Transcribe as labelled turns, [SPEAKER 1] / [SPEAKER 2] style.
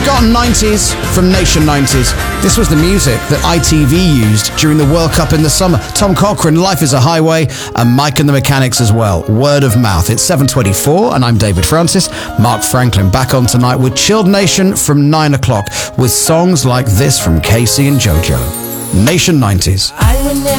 [SPEAKER 1] Forgotten 90s from Nation 90s. This was the music that ITV used during the World Cup in the summer. Tom Cochrane, Life is a Highway, and Mike and the Mechanics as well. Word of mouth. It's 7:24, and I'm David Francis. Mark Franklin back on tonight with Chilled Nation from 9 o'clock with songs like this from Casey and JoJo. Nation 90s.